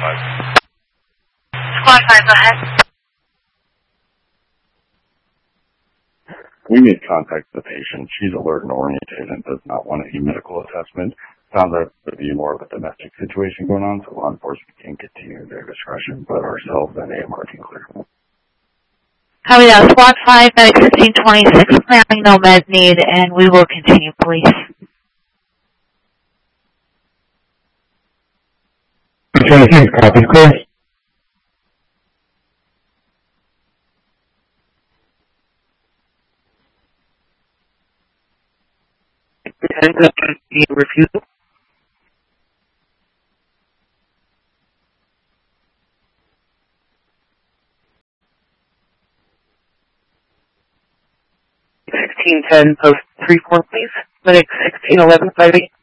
Squad 5, go ahead. We made contact with the patient. She's alert and oriented and does not want any medical assessment. Sounds like it would be more of a domestic situation going on, so law enforcement can continue their discretion, but ourselves and AMR can clear. Copy that. Squad 5, medic 1626, planning no med need, and we will continue, please. Thanks, copy, clear. Refusal. $1610 post 34, please. Medic 161158.